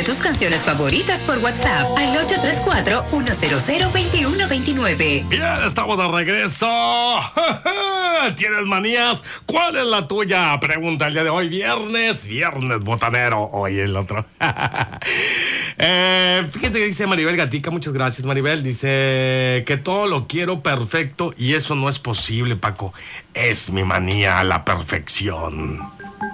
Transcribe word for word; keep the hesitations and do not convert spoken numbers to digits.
Pide tus canciones favoritas por WhatsApp al ocho tres cuatro, uno cero cero, dos uno dos nueve. Bien, estamos de regreso. ¿Tienes manías? ¿Cuál es la tuya? Pregunta el día de hoy, viernes, viernes botanero. Oye, el otro. eh, fíjate que dice Maribel Gatica, muchas gracias, Maribel. Dice que todo lo quiero perfecto y eso no es posible, Paco. Es mi manía a la perfección.